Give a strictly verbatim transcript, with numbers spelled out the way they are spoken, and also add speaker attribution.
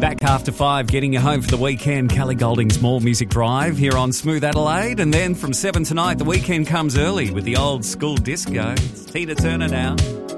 Speaker 1: Back after five, getting you home for the weekend. Kelly Golding's More Music Drive here on Smooth Adelaide. And then from seven tonight, the weekend comes early with the old school disco. It's Tina Turner now.